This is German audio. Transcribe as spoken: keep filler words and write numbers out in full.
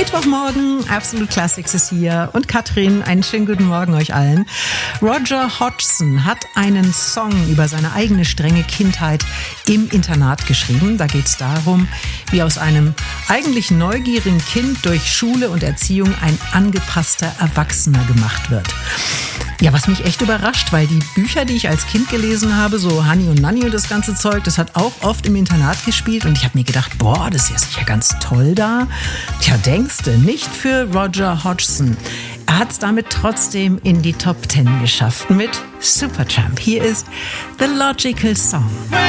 Mittwochmorgen, Absolute Classics ist hier und Katrin, einen schönen guten Morgen euch allen. Roger Hodgson hat einen Song über seine eigene strenge Kindheit im Internat geschrieben. Da geht es darum, wie aus einem eigentlich neugierigen Kind durch Schule und Erziehung ein angepasster Erwachsener gemacht wird. Ja, was mich echt überrascht, weil die Bücher, die ich als Kind gelesen habe, so Hani und Nanni und das ganze Zeug, das hat auch oft im Internat gespielt und ich habe mir gedacht, boah, das ist ja sicher ganz toll da. Tja, denkste, nicht für Roger Hodgson. Er hat es damit trotzdem in die Top Ten geschafft mit Supertramp. Hier ist The Logical Song.